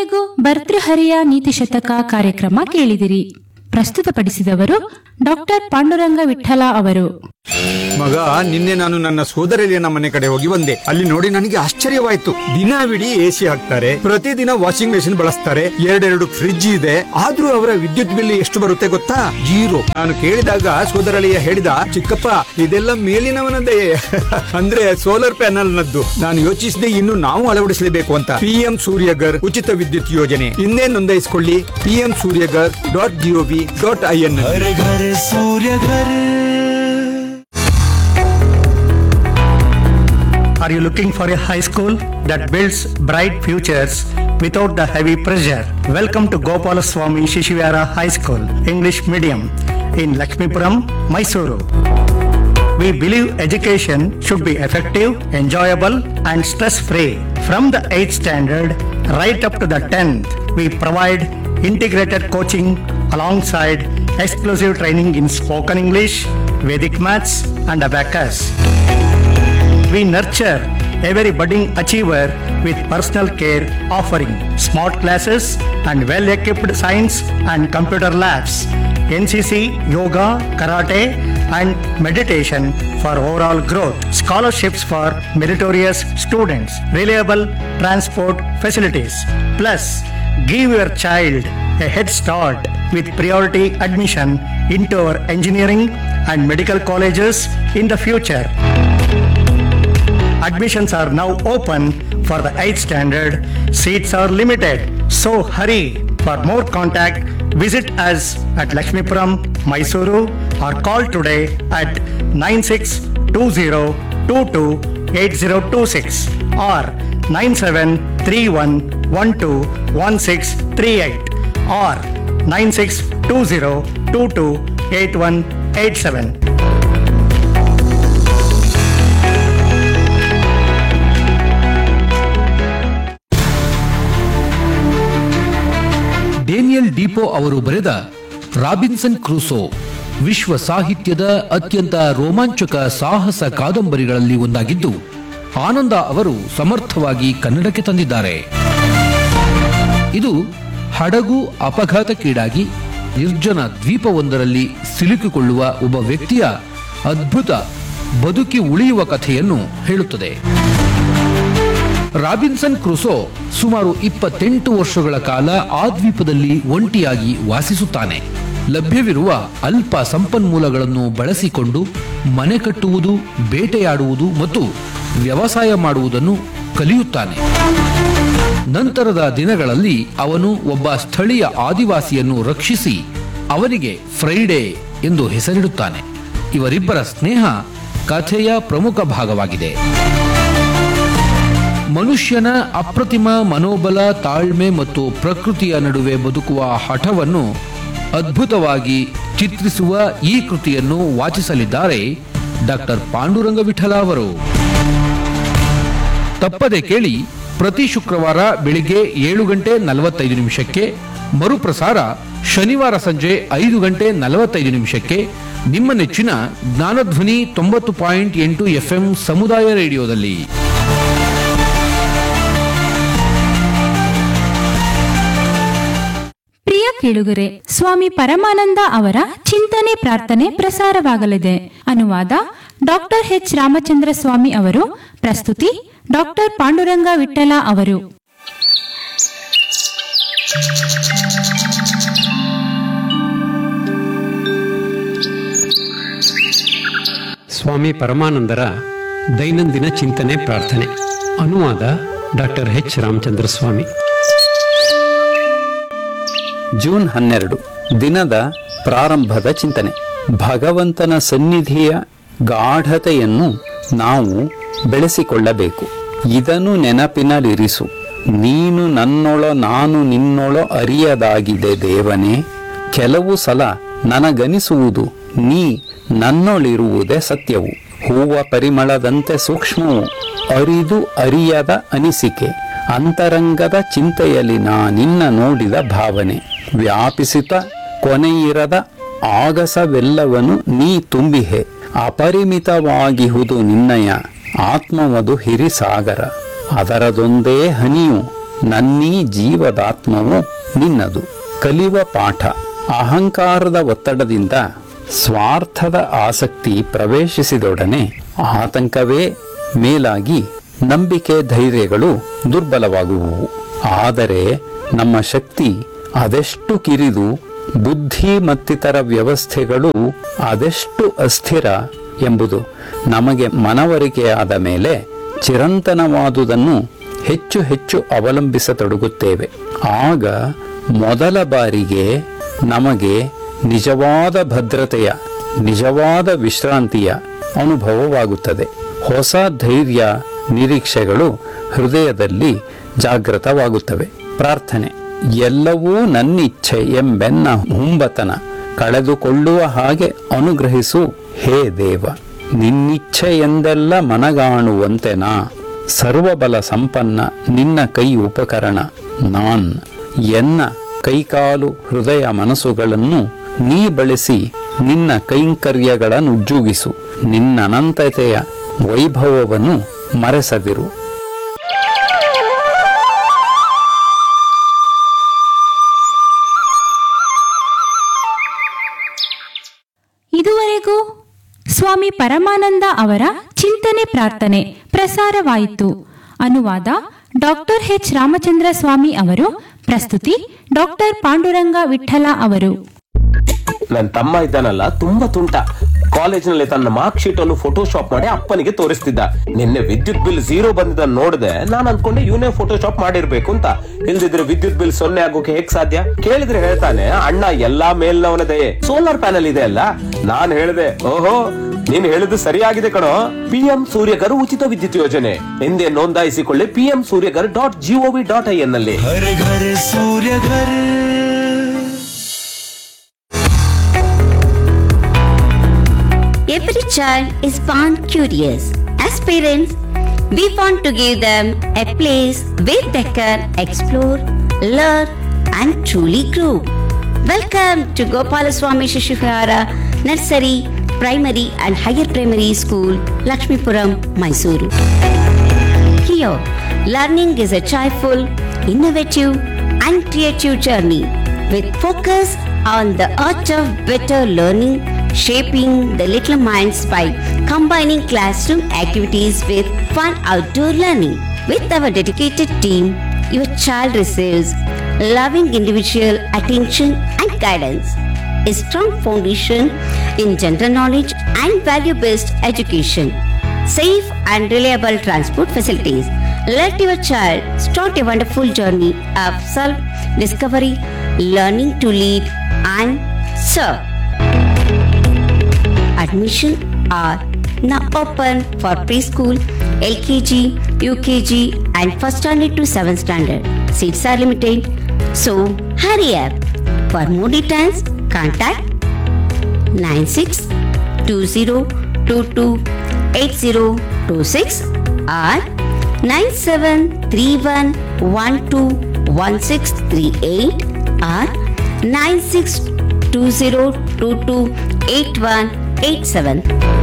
ಇದುವರೆಗೂ ಭರ್ತೃಹರಿಯ ನೀತಿ ಶತಕ ಕಾರ್ಯಕ್ರಮ ಕೇಳಿದಿರಿ. ಪ್ರಸ್ತುತಪಡಿಸಿದವರು ಡಾಕ್ಟರ್ ಪಾಂಡುರಂಗ ವಿಠಲ ಅವರು. ಮಗ, ನಿನ್ನೆ ನಾನು ನನ್ನ ಸೋದರಳಿಯನ ಮನೆ ಕಡೆ ಹೋಗಿ ಬಂದೆ. ಅಲ್ಲಿ ನೋಡಿ ನನಗೆ ಆಶ್ಚರ್ಯವಾಯ್ತು. ದಿನವಿಡೀ ಎಸಿ ಹಾಕ್ತಾರೆ, ಪ್ರತಿದಿನ ವಾಷಿಂಗ್ ಮೆಷಿನ್ ಬಳಸ್ತಾರೆ, ಎರಡೆರಡು ಫ್ರಿಡ್ಜ್ ಇದೆ. ಆದ್ರೂ ಅವರ ವಿದ್ಯುತ್ ಬಿಲ್ ಎಷ್ಟು ಬರುತ್ತೆ ಗೊತ್ತಾ? 0. ನಾನು ಕೇಳಿದಾಗ ಸೋದರಳಿಯ ಹೇಳಿದ, ಚಿಕ್ಕಪ್ಪ ಇದೆಲ್ಲ ಮೇಲಿನವನದೇ ಅಂದ್ರೆ ಸೋಲಾರ್ ಪ್ಯಾನಲ್ ನದ್ದು. ನಾನು ಯೋಚಿಸಿದೆ, ಇನ್ನು ನಾವು ಅಳವಡಿಸಲೇಬೇಕು ಅಂತ. PM ಸೂರ್ಯಗರ್ ಉಚಿತ ವಿದ್ಯುತ್ ಯೋಜನೆ ಇನ್ನೇ ನೋಂದಾಯಿಸಿಕೊಳ್ಳಿ. pmsuryagar.gov.in. Are you looking for a high school that builds bright futures without the heavy pressure? Welcome to Gopalaswamy Shishivara High School, English Medium in Lakshmipuram, Mysuru. We believe education should be effective, enjoyable and stress-free. From the 8th standard right up to the 10th, we provide integrated coaching alongside exclusive training in spoken English, Vedic maths and abacus. We nurture every budding achiever with personal care, offering smart classes and well-equipped science and computer labs, NCC, yoga, karate and meditation for overall growth, scholarships for meritorious students, reliable transport facilities. Plus, give your child a head start with priority admission into our engineering and medical colleges in the future. Admissions are now open for the 8th standard. Seats are limited, so hurry. For more contact, visit us at Lakshmipuram, Mysuru or call today at 9620228026 or 9731121638 or 9620228187. Daniel depot ಅವರು ಬರೆದ Robinson Crusoe ವಿಶ್ವ ಸಾಹಿತ್ಯದ ಅತ್ಯಂತ ರೋಮಾಂಚಕ ಸಾಹಸ ಕಾದಂಬರಿಗಳಲ್ಲಿ ಒಂದಾಗಿದ್ದು, ಆನಂದ ಅವರು ಸಮರ್ಥವಾಗಿ ಕನ್ನಡಕ್ಕೆ ತಂದಿದ್ದಾರೆ. ಇದು ಹಡಗು ಅಪಘಾತಕ್ಕೀಡಾಗಿ ನಿರ್ಜನ ದ್ವೀಪವೊಂದರಲ್ಲಿ ಸಿಲುಕಿಕೊಳ್ಳುವ ಒಬ್ಬ ವ್ಯಕ್ತಿಯ ಅದ್ಭುತ ಬದುಕಿ ಉಳಿಯುವ ಕಥೆಯನ್ನು ಹೇಳುತ್ತದೆ. ರಾಬಿನ್ಸನ್ ಕ್ರುಸೋ ಸುಮಾರು 28 ವರ್ಷಗಳ ಕಾಲ ಆ ದ್ವೀಪದಲ್ಲಿ ಒಂಟಿಯಾಗಿ ವಾಸಿಸುತ್ತಾನೆ. ಲಭ್ಯವಿರುವ ಅಲ್ಪ ಸಂಪನ್ಮೂಲಗಳನ್ನು ಬಳಸಿಕೊಂಡು ಮನೆ ಕಟ್ಟುವುದು, ಬೇಟೆಯಾಡುವುದು ಮತ್ತು ವ್ಯವಸಾಯ ಮಾಡುವುದನ್ನು ಕಲಿಯುತ್ತಾನೆ. ನಂತರದ ದಿನಗಳಲ್ಲಿ ಅವನು ಒಬ್ಬ ಸ್ಥಳೀಯ ಆದಿವಾಸಿಯನ್ನು ರಕ್ಷಿಸಿ ಅವನಿಗೆ ಫ್ರೈಡೆ ಎಂದು ಹೆಸರಿಡುತ್ತಾನೆ. ಇವರಿಬ್ಬರ ಸ್ನೇಹ ಕಥೆಯ ಪ್ರಮುಖ ಭಾಗವಾಗಿದೆ. ಮನುಷ್ಯನ ಅಪ್ರತಿಮ ಮನೋಬಲ, ತಾಳ್ಮೆ ಮತ್ತು ಪ್ರಕೃತಿಯ ನಡುವೆ ಬದುಕುವ ಹಠವನ್ನು ಅದ್ಭುತವಾಗಿ ಚಿತ್ರಿಸುವ ಈ ಕೃತಿಯನ್ನು ವಾಚಿಸಲಿದ್ದಾರೆ ಡಾಕ್ಟರ್ ಪಾಂಡುರಂಗ ವಿಠಲ ಅವರು. ತಪ್ಪದೆ ಕೇಳಿ, ಪ್ರತಿ ಶುಕ್ರವಾರ ಬೆಳಿಗ್ಗೆ 7:45 ಮರುಪ್ರಸಾರ ಶನಿವಾರ ಸಂಜೆ 5:45 ನಿಮ್ಮ ನೆಚ್ಚಿನ ಜ್ಞಾನಧ್ವನಿ 90.8 FM ಸಮುದಾಯ ರೇಡಿಯೋದಲ್ಲಿ. ಪ್ರಿಯ ಕೇಳುಗರೆ, ಸ್ವಾಮಿ ಪರಮಾನಂದ ಅವರ ಚಿಂತನೆ ಪ್ರಾರ್ಥನೆ ಪ್ರಸಾರವಾಗಲಿದೆ. ಅನುವಾದ ಡಾಕ್ಟರ್ ಎಚ್ ರಾಮಚಂದ್ರ ಸ್ವಾಮಿ ಅವರು. ಪ್ರಸ್ತುತಿ ಡಾಕ್ಟರ್ ಪಾಂಡುರಂಗ ವಿಠಲ ಅವರು. ಸ್ವಾಮಿ ಪರಮಾನಂದರ ದೈನಂದಿನ ಚಿಂತನೆ ಪ್ರಾರ್ಥನೆ. ಅನುವಾದ ಡಾಕ್ಟರ್ ಎಚ್ ರಾಮಚಂದ್ರ ಸ್ವಾಮಿ. ಜೂನ್ 12 ದಿನದ ಪ್ರಾರಂಭದ ಚಿಂತನೆ. ಭಗವಂತನ ಸನ್ನಿಧಿಯ ಗಾಢತೆಯನ್ನು ನಾವು ಬೆಳೆಸಿಕೊಳ್ಳಬೇಕು. ಇದನ್ನು ನೆನಪಿನಲ್ಲಿರಿಸು. ನೀನು ನನ್ನೊಳೋ ನಾನು ನಿನ್ನೊಳೋ ಅರಿಯದಾಗಿದೆ ದೇವನೇ. ಕೆಲವು ಸಲ ನನಗನಿಸುವುದು ನೀ ನನ್ನೊಳಿರುವುದೇ ಸತ್ಯವು. ಹೂವ ಪರಿಮಳದಂತೆ ಸೂಕ್ಷ್ಮವು, ಅರಿದು ಅರಿಯದ ಅನಿಸಿಕೆ. ಅಂತರಂಗದ ಚಿಂತೆಯಲ್ಲಿ ನಿನ್ನ ನೋಡಿದ ಭಾವನೆ. ವ್ಯಾಪಿಸಿತ ಕೊನೆಯಿರದ ಆಗಸವೆಲ್ಲವನು ನೀ ತುಂಬಿಹೆ. ಅಪರಿಮಿತವಾಗಿಹುದು ನಿನ್ನಯ ಆತ್ಮವದು ಹಿರಿಸಾಗರ. ಅದರದೊಂದೇ ಹನಿಯು ನನ್ನೀ ಜೀವದಾತ್ಮವು ನಿನ್ನದು. ಕಲಿವ ಪಾಠ. ಅಹಂಕಾರದ ಒತ್ತಡದಿಂದ ಸ್ವಾರ್ಥದ ಆಸಕ್ತಿ ಪ್ರವೇಶಿಸಿದೊಡನೆ ಆತಂಕವೇ ಮೇಲಾಗಿ ನಂಬಿಕೆ ಧೈರ್ಯಗಳು ದುರ್ಬಲವಾಗುವುವು. ಆದರೆ ನಮ್ಮ ಶಕ್ತಿ ಅದೆಷ್ಟು ಕಿರಿದು, ಬುದ್ಧಿ ಮತ್ತಿತರ ವ್ಯವಸ್ಥೆಗಳು ಅದೆಷ್ಟು ಅಸ್ಥಿರ ಎಂಬುದು ನಮಗೆ ಮನವರಿಕೆಯಾದ ಮೇಲೆ ಚಿರಂತನವಾದುದನ್ನು ಹೆಚ್ಚು ಹೆಚ್ಚು ಅವಲಂಬಿಸತೊಡಗುತ್ತೇವೆ. ಆಗ ಮೊದಲ ಬಾರಿಗೆ ನಮಗೆ ನಿಜವಾದ ಭದ್ರತೆಯ, ನಿಜವಾದ ವಿಶ್ರಾಂತಿಯ ಅನುಭವವಾಗುತ್ತದೆ. ಹೊಸ ಧೈರ್ಯ, ನಿರೀಕ್ಷೆಗಳು ಹೃದಯದಲ್ಲಿ ಜಾಗೃತವಾಗುತ್ತವೆ. ಪ್ರಾರ್ಥನೆ. ಎಲ್ಲವೂ ನನ್ನಿಚ್ಛೆ ಎಂಬೆನ್ನ ಹುಂಬತನ ಕಳೆದುಕೊಳ್ಳುವ ಹಾಗೆ ಅನುಗ್ರಹಿಸು ಹೇ ದೇವ. ನಿನ್ನಿಚ್ಛೆ ಎಂದೆಲ್ಲ ಮನಗಾಣುವಂತೆ ನಾ, ಸರ್ವಬಲ ಸಂಪನ್ನ ನಿನ್ನ ಕೈ ಉಪಕರಣ ನಾನ್. ಎನ್ನ ಕೈಕಾಲು ಹೃದಯ ಮನಸ್ಸುಗಳನ್ನು ನೀ ಬಳಸಿ ನಿನ್ನ ಕೈಂಕರ್ಯಗಳನ್ನುಜ್ಜುಗಿಸು. ನಿನ್ನನಂತತೆಯ ವೈಭವವನ್ನು ಮರೆಸದಿರು. ಇದುವರೆಗೂ ಸ್ವಾಮಿ ಪರಮಾನಂದ ಅವರ ಚಿಂತನೆ ಪ್ರಾರ್ಥನೆ ಪ್ರಸಾರವಾಯಿತು. ಅನುವಾದ ಡಾಕ್ಟರ್ ಎಚ್ ರಾಮಚಂದ್ರ ಸ್ವಾಮಿ ಅವರು. ಪ್ರಸ್ತುತಿ ಡಾಕ್ಟರ್ ಪಾಂಡುರಂಗ ವಿಠಲ ಅವರು. ನನ್ನ ತಮ್ಮ ಇದ್ದಾನಲ್ಲ, ತುಂಬಾ ತುಂಟ. ಕಾಲೇಜಿನಲ್ಲಿ ತನ್ನ ಮಾರ್ಕ್ ಶೀಟ್ ಅನ್ನು ಫೋಟೋಶಾಪ್ ಮಾಡಿ ಅಪ್ಪನಿಗೆ ತೋರಿಸ್ತಿದ್ದ. ನಿನ್ನೆ ವಿದ್ಯುತ್ ಬಿಲ್ 0 ಬಂದಿದ್ದನ್ನು ನೋಡಿದೆ. ನಾನು ಅನ್ಕೊಂಡೆ ಇವನೇ ಫೋಟೋಶಾಪ್ ಮಾಡಿರ್ಬೇಕು ಅಂತ. ಇಲ್ದಿದ್ರೆ ವಿದ್ಯುತ್ ಬಿಲ್ 0 ಆಗೋಕೆ ಹೇಗ್ ಸಾಧ್ಯ? ಕೇಳಿದ್ರೆ ಹೇಳ್ತಾನೆ, ಅಣ್ಣ ಎಲ್ಲಾ ಮೇಲ್ನವನ ದಯೆ, ಸೋಲಾರ್ ಪ್ಯಾನಲ್ ಇದೆ ಅಲ್ಲ. ನಾನ್ ಹೇಳಿದೆ, ಓಹೋ ನೀನ್ ಹೇಳಿದ್ದು ಸರಿಯಾಗಿದೆ ಕಣೋ. PM ಸೂರ್ಯಗರ್ ಉಚಿತ ವಿದ್ಯುತ್ ಯೋಜನೆ ಎಂದೇ ನೋಂದಾಯಿಸಿಕೊಳ್ಳಿ pmsuryagar.gov.in ನಲ್ಲಿ. Every child is born curious. As parents, we want to give them a place where they can explore, learn, and truly grow. Welcome to Gopalaswamy Shishivara Nursery, Primary and Higher Primary School, Lakshmipuram, Mysuru. Here, learning is a joyful, innovative, and creative journey with focus on the art of better learning, shaping the little minds by combining classroom activities with fun outdoor learning. With our dedicated team, your child receives loving individual attention and guidance, a strong foundation in general knowledge and value-based education, safe and reliable transport facilities. Let your child start a wonderful journey of self-discovery, learning to lead and serve. Admission are now open for preschool, LKG, UKG and first standard to 7th standard. Seats are limited, so hurry up. For more details, contact 9620228026 or 9731121638 or 9620228187.